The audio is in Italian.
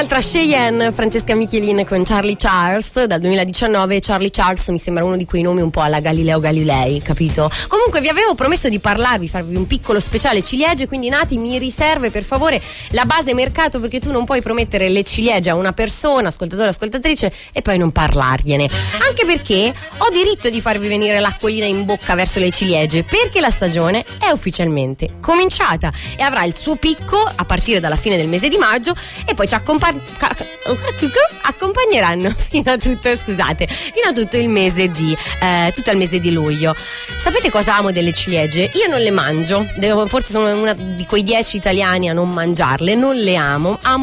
Un'altra Cheyenne, Francesca Michelin con Charlie Charles dal 2019. Charlie Charles mi sembra uno di quei nomi un po' alla Galileo Galilei, capito? Comunque vi avevo promesso di farvi un piccolo speciale ciliegie, quindi Nati mi riserve per favore la base mercato, perché tu non puoi promettere le ciliegie a una persona, ascoltatore, ascoltatrice, e poi non parlargliene. Anche perché ho diritto di farvi venire l'acquolina in bocca verso le ciliegie, perché la stagione è ufficialmente cominciata e avrà il suo picco a partire dalla fine del mese di maggio, e poi ci accompagneranno fino a tutto il mese di tutto il mese di luglio. Sapete cosa amo delle ciliegie? Io non le mangio, forse sono una di quei 10 italiani a non mangiarle, non le amo